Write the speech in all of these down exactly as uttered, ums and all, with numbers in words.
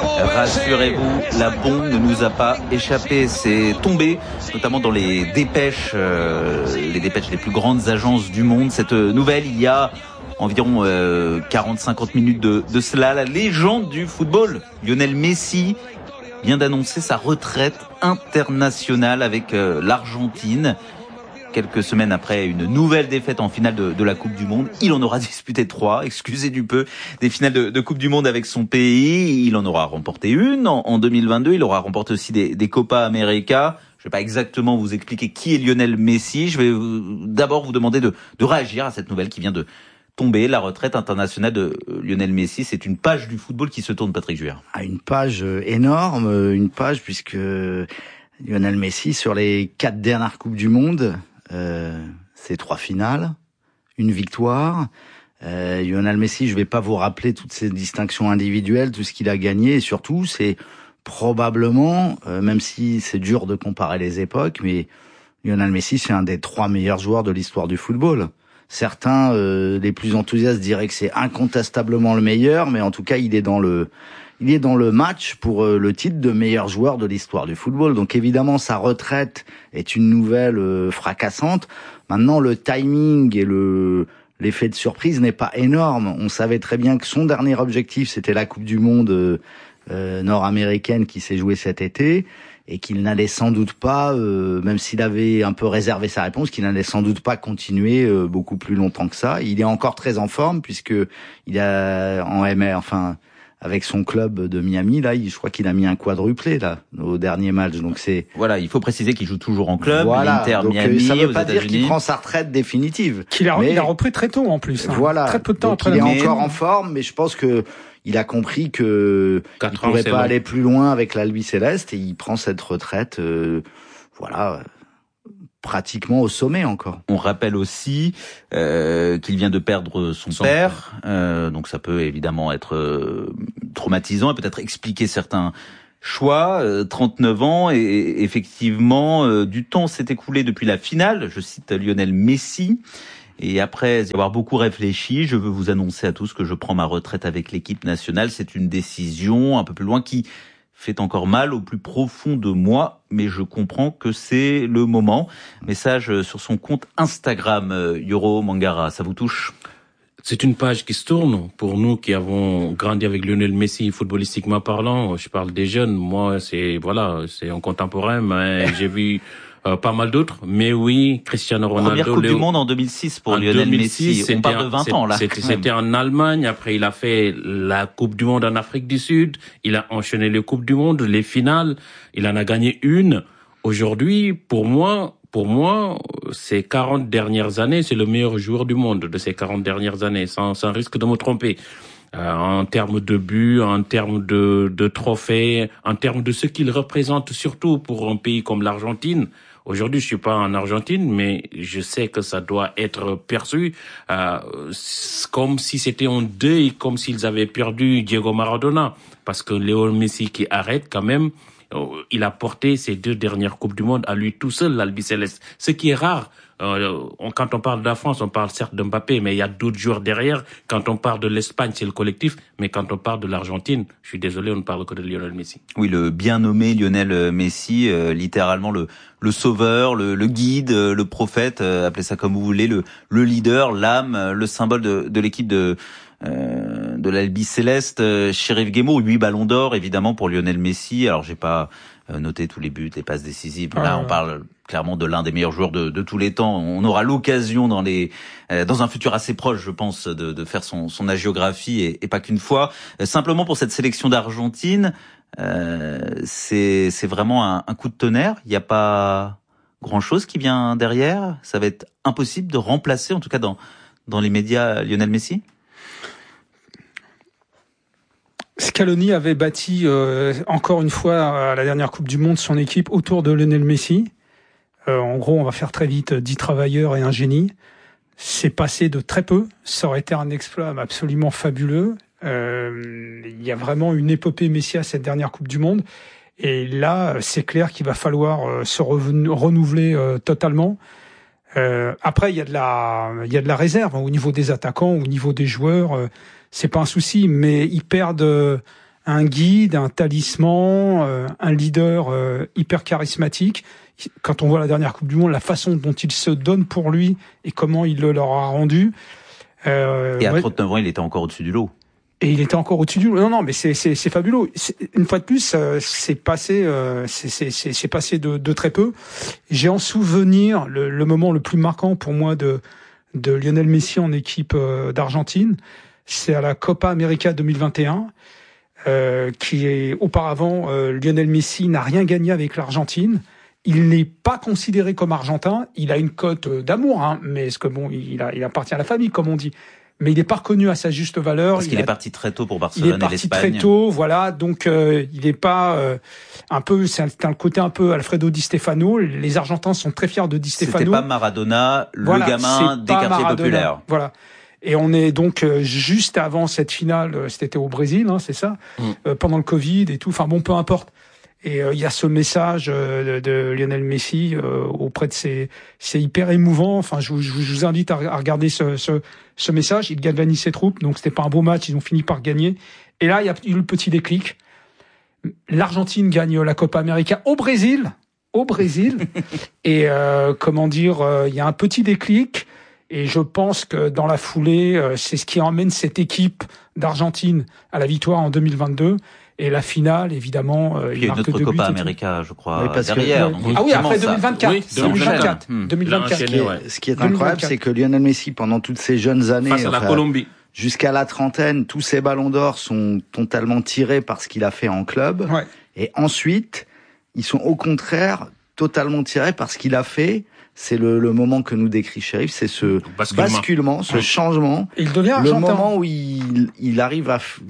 Rassurez-vous, la bombe ne nous a pas échappé. C'est tombé, notamment dans les dépêches, euh, les dépêches des plus grandes agences du monde. Cette nouvelle, il y a environ euh, quarante à cinquante minutes de, de cela, la légende du football, Lionel Messi, vient d'annoncer sa retraite internationale avec euh, l'Argentine. Quelques semaines après une nouvelle défaite en finale de, de la Coupe du Monde, il en aura disputé trois, excusez du peu, des finales de, de Coupe du Monde avec son pays. Il en aura remporté une en, en deux mille vingt-deux. Il aura remporté aussi des, des Copa América. Je vais pas exactement vous expliquer qui est Lionel Messi. Je vais vous, d'abord vous demander de, de réagir à cette nouvelle qui vient de tomber. La retraite internationale de Lionel Messi, c'est une page du football qui se tourne, Patrick Juère. Ah, une page énorme, une page puisque Lionel Messi, sur les quatre dernières Coupes du Monde, Euh, c'est trois finales, une victoire. Euh, Lionel Messi, je vais pas vous rappeler toutes ses distinctions individuelles, tout ce qu'il a gagné, et surtout, c'est probablement, euh, même si c'est dur de comparer les époques, mais Lionel Messi, c'est un des trois meilleurs joueurs de l'histoire du football. Certains, euh, les plus enthousiastes, diraient que c'est incontestablement le meilleur, mais en tout cas, il est dans le Il est dans le match pour euh, le titre de meilleur joueur de l'histoire du football. Donc évidemment, sa retraite est une nouvelle euh, fracassante. Maintenant, le timing et le l'effet de surprise n'est pas énorme. On savait très bien que son dernier objectif, c'était la Coupe du Monde euh, euh, nord-américaine qui s'est jouée cet été, et qu'il n'allait sans doute pas, euh, même s'il avait un peu réservé sa réponse, qu'il n'allait sans doute pas continuer euh, beaucoup plus longtemps que ça. Il est encore très en forme puisque il a en M R, enfin. Avec son club de Miami, là, je crois qu'il a mis un quadruplé là au dernier match. Donc c'est voilà, il faut préciser qu'il joue toujours en club, voilà, l'Inter donc, Miami, ça veut aux pas dire États-Unis. qu'il prend sa retraite définitive. Qu'il a, mais, il a repris très tôt en plus. Hein. Voilà, très peu de temps donc après. Il est mais... encore en forme, mais je pense que il a compris que il ne pourrait pas long. aller plus loin avec l'Albi Céleste, et il prend cette retraite, euh, voilà. pratiquement au sommet encore. On rappelle aussi euh, qu'il vient de perdre son, son père, euh, donc ça peut évidemment être euh, traumatisant et peut-être expliquer certains choix. Euh, trente-neuf ans et, et effectivement, euh, du temps s'est écoulé depuis la finale, je cite Lionel Messi. Et après avoir beaucoup réfléchi, je veux vous annoncer à tous que je prends ma retraite avec l'équipe nationale. C'est une décision un peu plus loin qui fait encore mal au plus profond de moi, mais je comprends que c'est le moment. Message sur son compte Instagram, Yoro Mangara, ça vous touche ? C'est une page qui se tourne pour nous qui avons grandi avec Lionel Messi, footballistiquement parlant. Je parle des jeunes, moi c'est voilà, c'est en contemporain, mais j'ai vu euh, pas mal d'autres. Mais oui, Cristiano Ronaldo. Première Coupe Léo... du Monde en deux mille six pour en Lionel deux mille six, Messi. On parle de vingt ans là. C'était, c'était en Allemagne. Après, il a fait la Coupe du Monde en Afrique du Sud. Il a enchaîné les Coupes du Monde, les finales. Il en a gagné une. Aujourd'hui, pour moi, pour moi, ces quarante dernières années, c'est le meilleur joueur du monde de ces quarante dernières années, sans, sans risque de me tromper. Euh, en termes de buts, en termes de, de trophées, en termes de ce qu'il représente, surtout pour un pays comme l'Argentine. Aujourd'hui, je suis pas en Argentine, mais je sais que ça doit être perçu euh, comme si c'était un deuil, comme s'ils avaient perdu Diego Maradona, parce que Léo Messi qui arrête quand même, il a porté ces deux dernières Coupes du Monde à lui tout seul, l'Albiceleste. Ce qui est rare. Euh, on, quand on parle de la France, on parle certes de Mbappé, mais il y a d'autres joueurs derrière. Quand on parle de l'Espagne, c'est le collectif. Mais quand on parle de l'Argentine, je suis désolé, on ne parle que de Lionel Messi. Oui, le bien nommé Lionel Messi, euh, littéralement le, le sauveur, le, le guide, le prophète, euh, appelez ça comme vous voulez, le, le leader, l'âme, le symbole de, de l'équipe de... Euh, de l'Albi Céleste, euh, Chérif Guémo, huit ballons d'or évidemment pour Lionel Messi. Alors j'ai pas euh, noté tous les buts, les passes décisives. Là, on parle clairement de l'un des meilleurs joueurs de, de tous les temps. On aura l'occasion dans les euh, dans un futur assez proche, je pense, de, de faire son, son agiographie et, et pas qu'une fois. Euh, simplement pour cette sélection d'Argentine, euh, c'est c'est vraiment un, un coup de tonnerre. Il n'y a pas grand chose qui vient derrière. Ça va être impossible de remplacer, en tout cas dans dans les médias, Lionel Messi. Scaloni avait bâti euh, encore une fois à la dernière Coupe du Monde son équipe autour de Lionel Messi. Euh, en gros, on va faire très vite dix travailleurs et un génie. C'est passé de très peu. Ça aurait été un exploit absolument fabuleux. Euh, il y a vraiment une épopée Messi à cette dernière Coupe du Monde. Et là, c'est clair qu'il va falloir euh, se reven- renouveler euh, totalement. Euh, après, il y a de la, il y a de la réserve hein, au niveau des attaquants, au niveau des joueurs. Euh, c'est pas un souci, mais ils perdent un guide, un talisman, euh, un leader euh, hyper charismatique. Quand on voit la dernière Coupe du Monde, la façon dont il se donne pour lui et comment il le leur a rendu. Euh, et à ouais, trente-neuf ans, il était encore au-dessus du lot. Et il était encore au-dessus du lot. Non, non, mais c'est c'est, c'est fabuleux. C'est, une fois de plus, euh, c'est passé, euh, c'est, c'est c'est c'est passé de, de très peu. J'ai en souvenir le, le moment le plus marquant pour moi de de Lionel Messi en équipe euh, d'Argentine. C'est à la Copa América deux mille vingt et un. Euh, qui est auparavant, euh, Lionel Messi n'a rien gagné avec l'Argentine. Il n'est pas considéré comme argentin. Il a une cote d'amour, hein, mais est-ce que bon, il, a, il appartient à la famille, comme on dit. Mais il n'est pas reconnu à sa juste valeur. Parce qu'il il a, est parti très tôt pour Barcelone et l'Espagne. Il est parti très tôt, voilà. Donc euh, il n'est pas euh, un peu, c'est un, c'est un côté un peu Alfredo Di Stefano. Les Argentins sont très fiers de Di Stefano. C'était pas Maradona, le voilà, gamin des quartiers Maradona, populaires. Voilà. Et on est donc euh, juste avant cette finale. C'était au Brésil, hein, c'est ça, mmh. euh, pendant le Covid et tout. Enfin bon, peu importe. Et il euh, y a ce message euh, de, de Lionel Messi euh, auprès de ses, c'est hyper émouvant. Enfin, je vous, je vous invite à, à regarder ce, ce, ce message. Il galvanise ses troupes, donc c'était pas un beau match. Ils ont fini par gagner. Et là, il y a eu le petit déclic. L'Argentine gagne la Copa América au Brésil, au Brésil. Et euh, comment dire, il euh, y a un petit déclic. Et je pense que dans la foulée, euh, c'est ce qui emmène cette équipe d'Argentine à la victoire en deux mille vingt-deux. Et la finale, évidemment, euh, il y a une autre Copa América, je crois, oui, derrière. Que, donc ah oui, après deux mille vingt-quatre. Oui, deux mille vingt-quatre. Mmh. deux mille vingt-quatre. Ce qui est, ouais. ce qui est incroyable, c'est que Lionel Messi, pendant toutes ces jeunes années, face à la enfin, Colombie, jusqu'à la trentaine, tous ses ballons d'or sont totalement tirés par ce qu'il a fait en club. Ouais. Et ensuite, ils sont au contraire totalement tirés par ce qu'il a fait. C'est le, le moment que nous décrit Chérif, c'est ce basculement, basculement ce changement. Il devient le argentin. moment où il, il arrive à f-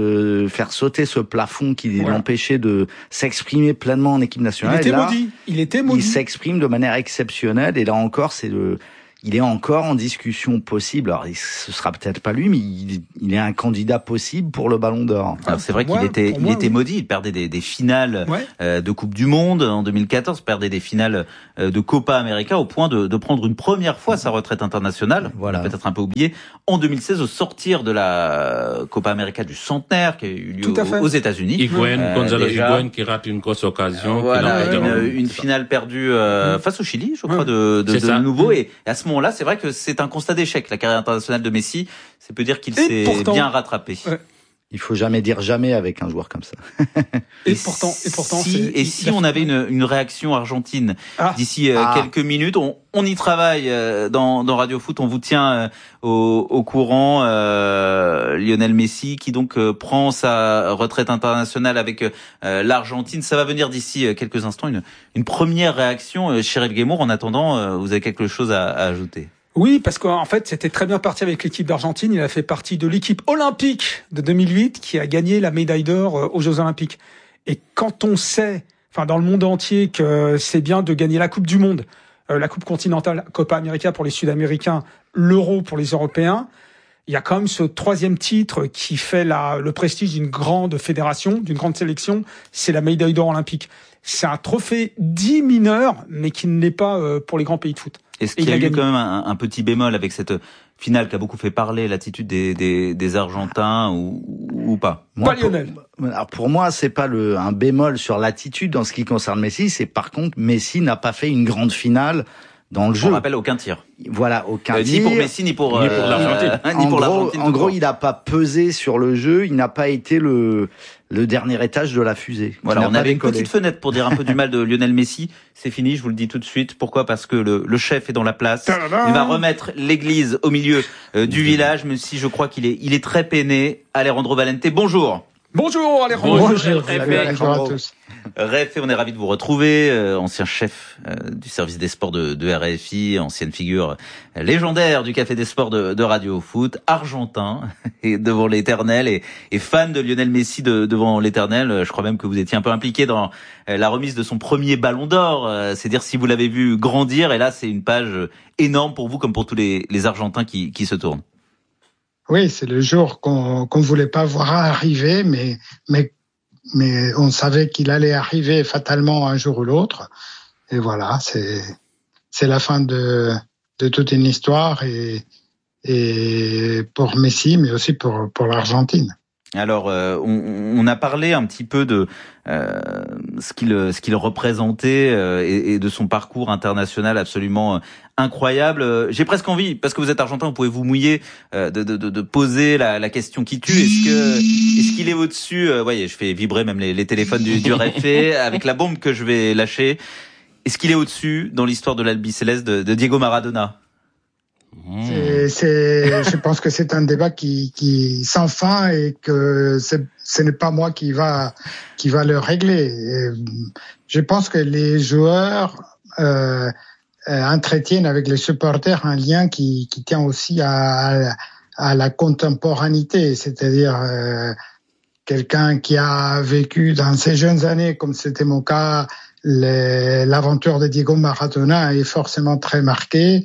se faire sauter ce plafond qui ouais. l'empêchait de s'exprimer pleinement en équipe nationale. Il était et là, maudit. Il était maudit. Il s'exprime de manière exceptionnelle. Et là encore, c'est le, il est encore en discussion possible. Alors, ce sera peut-être pas lui, mais il, il est un candidat possible pour le Ballon d'Or. Alors, c'est vrai qu'il moi, était, il moi, était oui. maudit. Il perdait des, des finales ouais. euh, de Coupe du Monde en deux mille quatorze, perdait des finales euh, de Copa América au point de, de prendre une première fois sa retraite internationale. Voilà. On l'a peut-être un peu oublié. En deux mille seize, au sortir de la Copa América du centenaire qui a eu lieu aux, aux États-Unis. Higuaín, euh, Gonzalo déjà, Higuaín qui rate une grosse occasion. Voilà, qui une, une finale perdue euh, mmh. face au Chili, je crois, mmh. de, de, de de nouveau. Et à ce moment-là, c'est vrai que c'est un constat d'échec. La carrière internationale de Messi, c'est peut dire qu'il et s'est pourtant, bien rattrapé. Ouais. Il faut jamais dire jamais avec un joueur comme ça. et, et pourtant, et pourtant, si, c'est, et si on avait une, une réaction argentine ah. d'ici euh, ah. quelques minutes, on, on y travaille euh, dans, dans Radio Foot. On vous tient euh, au, au courant. Euh, Lionel Messi, qui donc euh, prend sa retraite internationale avec euh, l'Argentine, ça va venir d'ici euh, quelques instants. Une, une première réaction, euh, Chérif Guémour. En attendant, euh, vous avez quelque chose à, à ajouter? Oui, parce qu'en fait, c'était très bien parti avec l'équipe d'Argentine. Il a fait partie de l'équipe olympique de deux mille huit qui a gagné la médaille d'or aux Jeux Olympiques. Et quand on sait, enfin dans le monde entier, que c'est bien de gagner la Coupe du Monde, euh, la Coupe continentale, Copa América pour les Sud-Américains, l'Euro pour les Européens, il y a quand même ce troisième titre qui fait la, le prestige d'une grande fédération, d'une grande sélection, c'est la médaille d'or olympique. C'est un trophée dit mineur, mais qui ne l'est pas euh, pour les grands pays de foot. Est-ce qu'il y a, a eu quand même un, un petit bémol avec cette finale qui a beaucoup fait parler, l'attitude des, des, des Argentins ou, ou pas? Moi, pas Lionel. Pour, alors pour moi, c'est pas le, un bémol sur l'attitude dans ce qui concerne Messi. C'est par contre, Messi n'a pas fait une grande finale dans le jeu. On rappelle aucun tir. Voilà, aucun euh, tir. Ni pour Messi, ni pour, ni euh, pour l'Argentine. Euh, ni en pour gros, l'Argentine. En gros, il n'a pas pesé sur le jeu. Il n'a pas été le, le dernier étage de la fusée. Voilà, on avait décollé. une petite fenêtre pour dire un peu du mal de Lionel Messi. C'est fini, je vous le dis tout de suite. Pourquoi? Parce que le, le chef est dans la place. Il va remettre l'église au milieu euh, du village, même si je crois qu'il est, il est très peiné. Alejandro Valente, bonjour. Bonjour Alejandro. Bonjour, bonjour à tous. Réfé, on est ravi de vous retrouver, euh, ancien chef euh, du service des sports de, de R F I, ancienne figure euh, légendaire du Café des Sports de, de Radio Foot, argentin et devant l'Éternel et, et fan de Lionel Messi de, devant l'Éternel. Je crois même que vous étiez un peu impliqué dans euh, la remise de son premier Ballon d'Or. Euh, c'est dire si vous l'avez vu grandir. Et là, c'est une page énorme pour vous comme pour tous les, les Argentins qui, qui se tournent. Oui, c'est le jour qu'on qu'on voulait pas voir arriver, mais mais mais on savait qu'il allait arriver fatalement un jour ou l'autre. Et voilà, c'est c'est la fin de de toute une histoire et et pour Messi, mais aussi pour pour l'Argentine. Alors, euh, on, on a parlé un petit peu de euh, ce qu'il ce qu'il représentait euh, et, et de son parcours international absolument euh, incroyable. Euh, j'ai presque envie, parce que vous êtes argentin, vous pouvez vous mouiller, euh, de, de, de poser la, la question qui tue. Est-ce que est-ce qu'il est au-dessus euh, voyez, je fais vibrer même les, les téléphones du, du réfé avec la bombe que je vais lâcher. Est-ce qu'il est au-dessus dans l'histoire de l'Albiceleste de, de Diego Maradona? C'est, c'est, je pense que c'est un débat qui, qui sans fin et que c'est, ce n'est pas moi qui va, qui va le régler. Et je pense que les joueurs euh, entretiennent avec les supporters un lien qui, qui tient aussi à, à la contemporanéité, c'est-à-dire euh, quelqu'un qui a vécu dans ses jeunes années, comme c'était mon cas, les, l'aventure de Diego Maradona est forcément très marquée.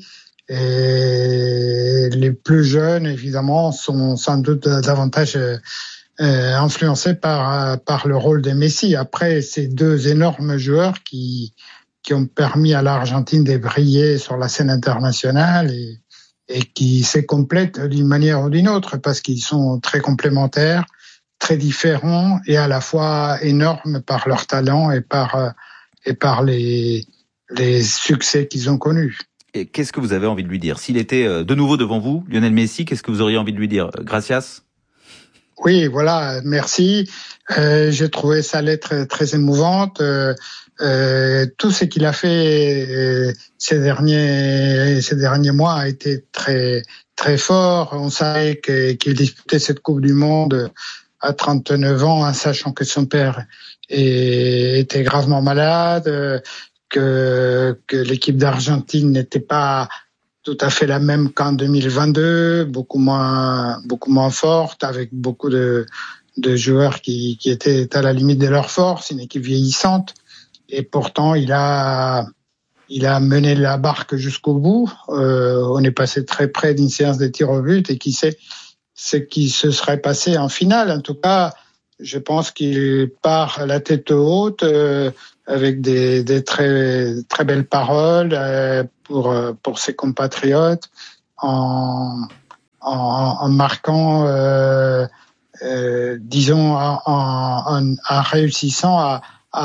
Et les plus jeunes, évidemment, sont sans doute davantage euh, influencés par par le rôle de Messi. Après, ces deux énormes joueurs qui qui ont permis à l'Argentine de briller sur la scène internationale et et qui se complètent d'une manière ou d'une autre parce qu'ils sont très complémentaires, très différents et à la fois énormes par leur talent et par et par les les succès qu'ils ont connus. Et qu'est-ce que vous avez envie de lui dire? S'il était de nouveau devant vous, Lionel Messi, qu'est-ce que vous auriez envie de lui dire? Gracias? Oui, voilà, merci. Euh, j'ai trouvé sa lettre très émouvante. Euh, euh, tout ce qu'il a fait euh, ces derniers ces derniers mois a été très très fort. On savait que, qu'il disputait cette Coupe du Monde à trente-neuf ans, en sachant que son père est, était gravement malade. Que, que l'équipe d'Argentine n'était pas tout à fait la même qu'en deux mille vingt-deux, beaucoup moins, beaucoup moins forte, avec beaucoup de, de joueurs qui, qui étaient à la limite de leur force, une équipe vieillissante. Et pourtant, il a, il a mené la barque jusqu'au bout. Euh, on est passé très près d'une séance de tir au but et qui sait ce qui se serait passé en finale. En tout cas, je pense qu'il part la tête haute, euh, avec des, des très très belles paroles euh, pour pour ses compatriotes, en en, en marquant, euh, euh, disons, en, en, en réussissant à,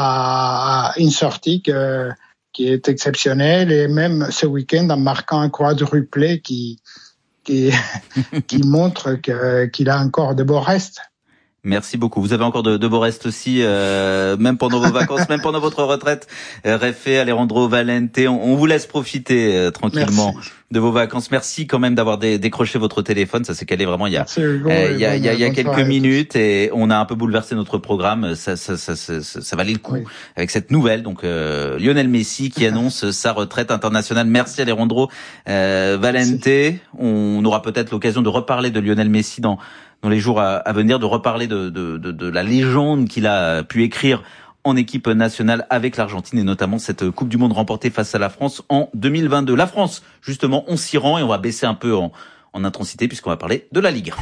à une sortie que, qui est exceptionnelle et même ce week-end en marquant un quadruplé qui qui qui montre que qu'il a encore de beaux restes. Merci beaucoup. Vous avez encore de, de beaux restes aussi, euh, même pendant vos vacances, même pendant votre retraite. Euh, Réfé, Alejandro Valente, on, on vous laisse profiter euh, tranquillement Merci. de vos vacances. Merci quand même d'avoir dé, décroché votre téléphone. Ça s'est calé vraiment il y a, Hugo, euh, il y a, il y a, il y a quelques soirée, minutes et on a un peu bouleversé notre programme. Ça, ça, ça, ça, ça, ça valait le coup oui. avec cette nouvelle. Donc euh, Lionel Messi qui annonce sa retraite internationale. Merci Alejandro euh, Valente. Merci. On aura peut-être l'occasion de reparler de Lionel Messi dans dans les jours à, à venir, de reparler de, de, de, de la légende qu'il a pu écrire en équipe nationale avec l'Argentine et notamment cette Coupe du Monde remportée face à la France en deux mille vingt-deux. La France, justement, on s'y rend et on va baisser un peu en, en intensité puisqu'on va parler de la Ligue.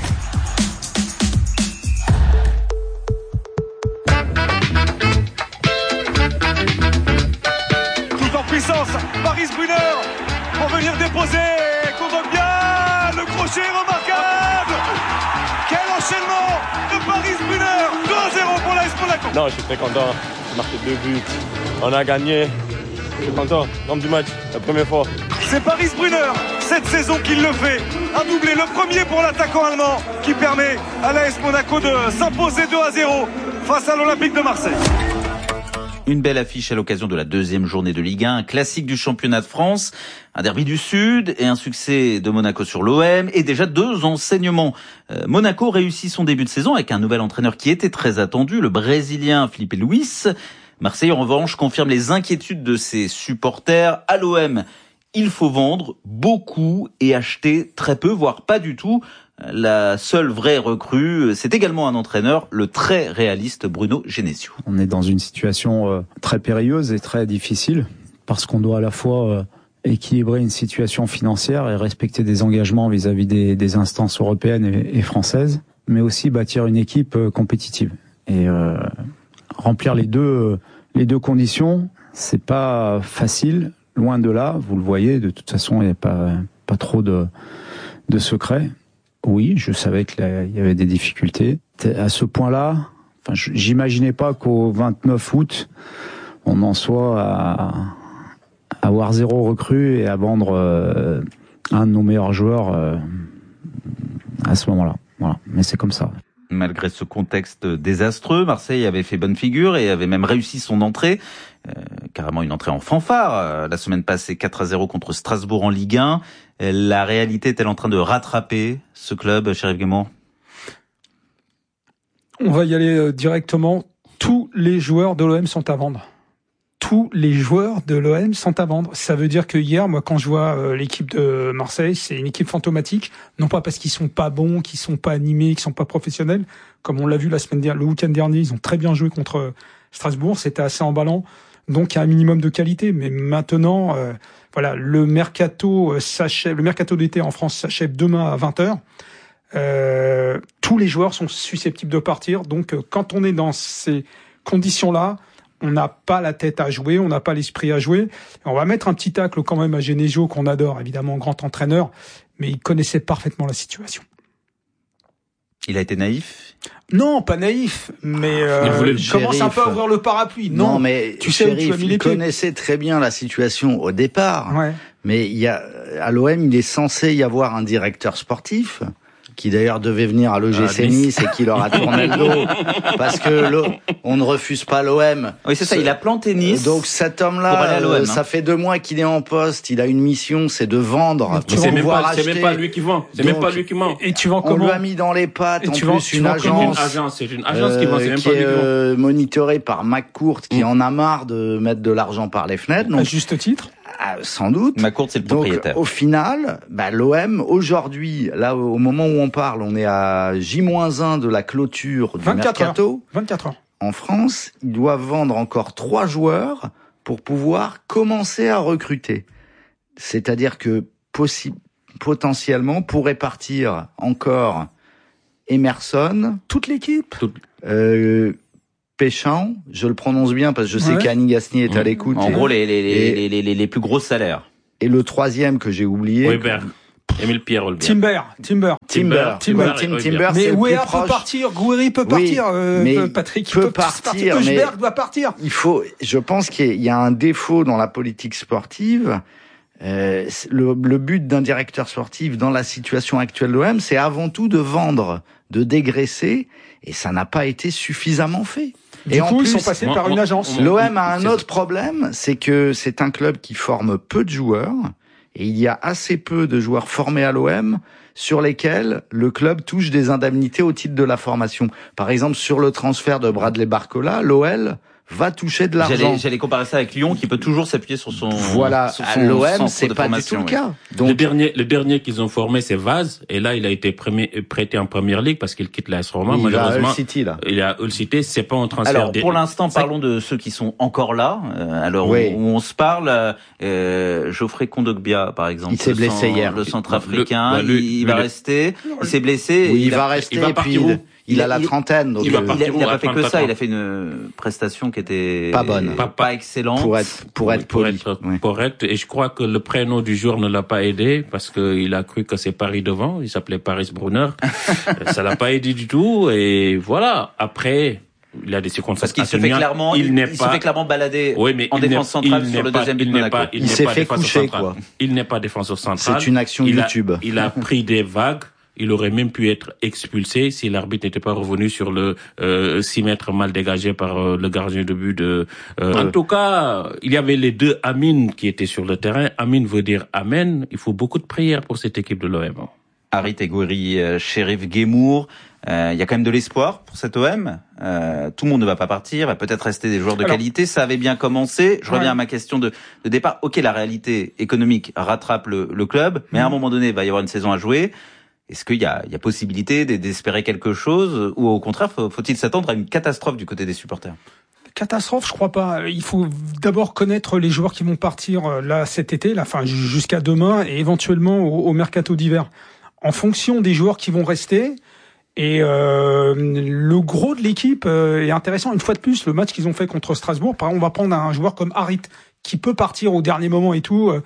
Tout en puissance, Paris Brunner pour venir déposer contre bien le crochet remarquable. Quel enchaînement de Paris Brunner, deux à zéro pour l'A S Monaco. Non, je suis très content. J'ai marqué deux buts. On a gagné. Je suis content. L'homme du match, la première fois. C'est Paris Brunner, cette saison qu'il le fait. Un doublé, le premier pour l'attaquant allemand qui permet à l'A S Monaco de s'imposer deux à zéro face à l'Olympique de Marseille. Une belle affiche à l'occasion de la deuxième journée de Ligue un, un classique du championnat de France, un derby du Sud et un succès de Monaco sur l'O M et déjà deux enseignements. Euh, Monaco réussit son début de saison avec un nouvel entraîneur qui était très attendu, le Brésilien Felipe Luis. Marseille en revanche confirme les inquiétudes de ses supporters. À l'O M, il faut vendre beaucoup et acheter très peu, voire pas du tout. La seule vraie recrue, c'est également un entraîneur, le très réaliste Bruno Genesio. On est dans une situation euh, très périlleuse et très difficile parce qu'on doit à la fois euh, équilibrer une situation financière et respecter des engagements vis-à-vis des, des instances européennes et, et françaises, mais aussi bâtir une équipe euh, compétitive. Et euh, remplir les deux, euh, les deux conditions, c'est pas facile, loin de là. Vous le voyez, de toute façon, il n'y a pas, pas trop de, de secrets. Oui, je savais qu'il y avait des difficultés. À ce point-là, enfin, j'imaginais pas qu'au vingt-neuf août, on en soit à, à avoir zéro recrue et à vendre euh, un de nos meilleurs joueurs euh, à ce moment-là. Voilà, mais c'est comme ça. Malgré ce contexte désastreux, Marseille avait fait bonne figure et avait même réussi son entrée, euh, carrément une entrée en fanfare. Euh, la semaine passée, quatre à zéro contre Strasbourg en Ligue un. Euh, la réalité est-elle en train de rattraper ce club, Chérif Guémour ? On va y aller euh, directement. Tous les joueurs de l'O M sont à vendre. Tous les joueurs de l'O M sont à vendre. Ça veut dire que hier, moi, quand je vois euh, l'équipe de Marseille, c'est une équipe fantomatique. Non pas parce qu'ils sont pas bons, qu'ils sont pas animés, qu'ils sont pas professionnels. Comme on l'a vu la semaine dernière, le week-end dernier, ils ont très bien joué contre Strasbourg. C'était assez emballant. Donc, il y a un minimum de qualité. Mais maintenant, euh, voilà, le mercato euh, s'achève, le mercato d'été en France s'achève demain à vingt heures. Euh, tous les joueurs sont susceptibles de partir. Donc, euh, quand on est dans ces conditions-là, on n'a pas la tête à jouer, on n'a pas l'esprit à jouer. On va mettre un petit tacle quand même à Genesio, qu'on adore, évidemment, grand entraîneur, mais il connaissait parfaitement la situation. Il a été naïf ? Non, pas naïf, mais euh, il commence un peu à ouvrir le parapluie. Non, non mais tu sais Chérif, où tu as mis les il pieds. connaissait très bien la situation au départ, ouais. mais il y a, à l'O M, il est censé y avoir un directeur sportif, qui d'ailleurs devait venir à l'O G C ah, Nice et qui leur a tourné le dos parce que le, on ne refuse pas l'O M. Oui, c'est ça, il a planté Nice. Donc cet homme-là, euh, hein. ça fait deux mois qu'il est en poste, il a une mission, c'est de vendre. Mais c'est même pas, c'est même pas lui qui vend. C'est Donc, même pas lui qui vend. Et tu vends comment ? On lui a mis dans les pattes et en tu plus vends, une, tu agence, une agence. C'est une agence euh, qui vend, c'est même qui pas lui qui vend. est euh, monitorée par McCourt qui mmh. en a marre de mettre de l'argent par les fenêtres. Donc, à juste titre. Ah, sans doute. McCourt, c'est le propriétaire. Donc, au final, bah, l'O M, aujourd'hui, là, au moment où on parle, on est à J moins un de la clôture du mercato. Heures. vingt-quatre heures. En France, ils doivent vendre encore trois joueurs pour pouvoir commencer à recruter. C'est-à-dire que, possi- potentiellement, pourrait partir encore Emerson. Toute l'équipe. Toute... Euh, Péchamp, je le prononce bien parce que je sais ouais. qu'Annie Gasnier est à l'écoute. En et, gros, les, les, et, les, les, les, les plus gros salaires. Et le troisième que j'ai oublié. Weber. Émile Pierre Olbert. Timber. Timber. Timber. Timber. Timber. Timber. Mais Ouéa peut partir. Gouiri peut partir. Oui, euh, mais Patrick peut peut partir. partir. Eusberg doit partir. Il faut, je pense qu'il y a un défaut dans la politique sportive. Euh, le, le but d'un directeur sportif dans la situation actuelle de l'O M, c'est avant tout de vendre, de dégraisser, et ça n'a pas été suffisamment fait. Du et coup, en plus, ils sont passés par une agence. L'O M a un autre problème, c'est que c'est un club qui forme peu de joueurs, et il y a assez peu de joueurs formés à l'O M sur lesquels le club touche des indemnités au titre de la formation. Par exemple, sur le transfert de Bradley Barcola, l'O L va toucher de l'argent. J'allais, j'allais comparer ça avec Lyon, qui peut toujours s'appuyer sur son. Voilà, sur son l'O M, c'est pas du tout le cas. Donc, le dernier, le dernier qu'ils ont formé, c'est Vaz, et là, il a été premier, prêté en première ligue parce qu'il quitte l'A S Roma. Oui, malheureusement, il a Hull City, là. Il a Hull City, c'est pas un transfert. Alors, pour l'instant, parlons de ceux qui sont encore là. Euh, alors, oui. où, où on se parle, euh, Geoffrey Kondogbia, par exemple. Il s'est blessé le, hier. Le centrafricain, le, bah, lui, il, il lui, va lui, rester. Il s'est blessé. Oui, il, il va a, rester, il va et puis il, il a la trentaine. Donc il, euh, il, a, il a pas fait que ça, il a fait une prestation qui était pas bonne, pas, pas excellente. Pour être, pour être pour poli. être oui. correct. Et je crois que le prénom du jour ne l'a pas aidé parce qu'il a cru que c'est Paris devant. Il s'appelait Paris Brunner. Ça l'a pas aidé du tout. Et voilà. Après, il a des circonstances. Parce qu'il se fait clairement, il, il, il pas... se fait clairement balader oui, mais en défense centrale sur le pas, deuxième but de Monaco. Pas, il, il s'est fait coucher, quoi. Il n'est pas défenseur central. C'est une action il YouTube. A, il a pris des vagues. Il aurait même pu être expulsé si l'arbitre n'était pas revenu sur le euh, six mètres mal dégagé par euh, le gardien de but de. Euh, en tout cas, il y avait les deux Amin qui étaient sur le terrain. Amin veut dire Amen. Il faut beaucoup de prières pour cette équipe de l'O M. Harit Gouiri, euh, Chérif Guémour. Euh, il y a quand même de l'espoir pour cette O M. Euh, tout le monde ne va pas partir, va peut-être rester des joueurs de Alors, qualité. Ça avait bien commencé. Je ouais. reviens à ma question de, de départ. Ok, la réalité économique rattrape le, le club, mais mmh. à un moment donné, il va y avoir une saison à jouer. Est-ce qu'il y a, il y a possibilité d'espérer quelque chose, ou au contraire, faut-il s'attendre à une catastrophe du côté des supporters? Catastrophe, je crois pas. Il faut d'abord connaître les joueurs qui vont partir là cet été, là, enfin jusqu'à demain, et éventuellement au, au mercato d'hiver. En fonction des joueurs qui vont rester, et euh, le gros de l'équipe euh, est intéressant. Une fois de plus, le match qu'ils ont fait contre Strasbourg, par exemple, on va prendre un joueur comme Harit, qui peut partir au dernier moment et tout. Euh,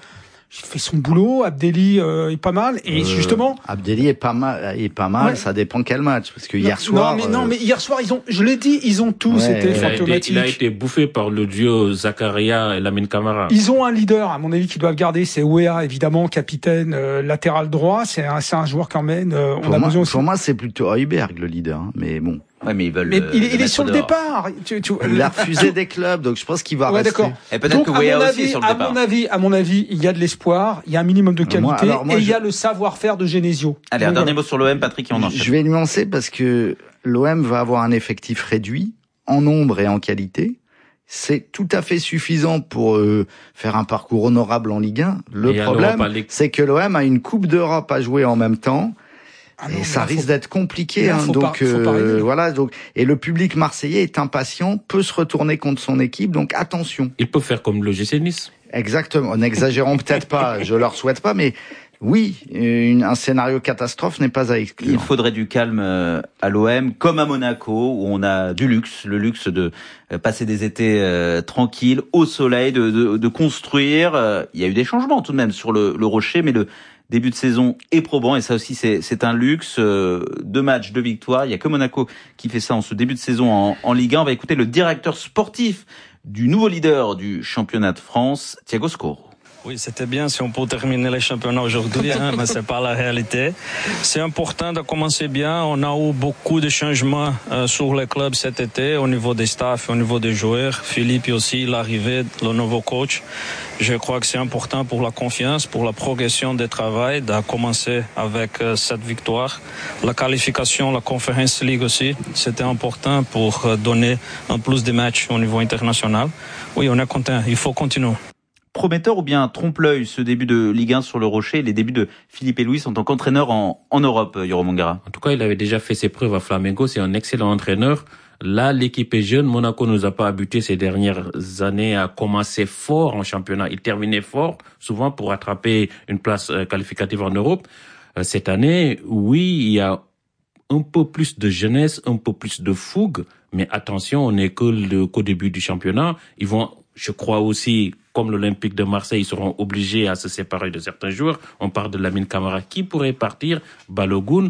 il fait son boulot. Abdelli euh, est pas mal. Et euh, justement, Abdelli est pas mal, est pas mal. Ouais. Ça dépend quel match, parce que non, hier soir. Non, mais euh... non, mais hier soir, ils ont, je l'ai dit, ils ont tous ouais, été fantomatiques. Il a été bouffé par le duo Zakaria et Lamine Camara. Ils ont un leader, à mon avis, qu'ils doivent garder. C'est Ouéa, évidemment, capitaine, euh, latéral droit. C'est un, c'est un joueur quand même. Euh, on pour a moi, besoin aussi. Pour moi, c'est plutôt Højbjerg le leader, hein, mais bon. Ouais, mais ils veulent. Mais euh, il, il est sur le dehors. départ. Tu, tu... Il a refusé des clubs, donc je pense qu'il va ouais, rester. D'accord. Et peut-être donc, que Weah aussi est sur le à départ. mon avis, à mon avis, il y a de l'espoir, il y a un minimum de qualité, moi, alors, moi, et il je... y a le savoir-faire de Genesio. Allez, donc, un dernier voilà. mot sur l'O M, Patrick, et on enchaîne. Je vais nuancer parce que l'O M va avoir un effectif réduit en nombre et en qualité. C'est tout à fait suffisant pour euh, faire un parcours honorable en Ligue un. Le et problème, c'est que l'O M a une Coupe d'Europe à jouer en même temps. Ah non, et ça risque faut... d'être compliqué, là, hein, donc pas, euh, voilà. Donc et le public marseillais est impatient, peut se retourner contre son équipe, donc attention. Il peut faire comme le G C Nice. Exactement. N'exagérons peut-être pas, je leur souhaite pas, mais oui, une, un scénario catastrophe n'est pas à exclure. Il faudrait du calme à l'O M, comme à Monaco, où on a du luxe, le luxe de passer des étés euh, tranquilles, au soleil, de, de, de construire. Il y a eu des changements tout de même sur le, le Rocher, mais le début de saison est probant, et ça aussi c'est, c'est un luxe. Euh, deux matchs, deux victoires. Il n'y a que Monaco qui fait ça en ce début de saison en, en Ligue un. On va écouter le directeur sportif du nouveau leader du championnat de France, Thiago Scoro. Oui, c'était bien si on peut terminer les championnats aujourd'hui, hein, mais c'est pas la réalité. C'est important de commencer bien. On a eu beaucoup de changements euh, sur le club cet été, au niveau des staffs, au niveau des joueurs. Philippe aussi, l'arrivée, le nouveau coach. Je crois que c'est important pour la confiance, pour la progression du travail, de commencer avec euh, cette victoire. La qualification, la Conference League aussi, c'était important pour euh, donner un plus de matchs au niveau international. Oui, on est content. Il faut continuer. Prometteur ou bien trompe-l'œil ce début de Ligue un sur le Rocher et les débuts de Philippe et Louis en tant qu'entraîneur en, en Europe, Yoro Mongara? En tout cas, il avait déjà fait ses preuves à Flamengo, c'est un excellent entraîneur. Là, l'équipe est jeune. Monaco nous a pas habitués ces dernières années à commencer fort en championnat. Il terminait fort, souvent pour attraper une place qualificative en Europe. Cette année, oui, il y a un peu plus de jeunesse, un peu plus de fougue, mais attention, on n'est que le, qu'au début du championnat. Ils vont, je crois aussi, comme l'Olympique de Marseille, ils seront obligés à se séparer de certains joueurs. On parle de Lamine Camara qui pourrait partir, Balogun.